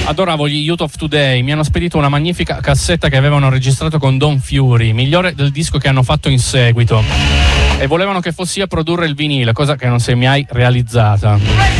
Adoravo gli Youth of Today, mi hanno spedito una magnifica cassetta che avevano registrato con Don Fury, migliore del disco che hanno fatto in seguito, e volevano che fossi a produrre il vinile, cosa che non si è mai realizzata.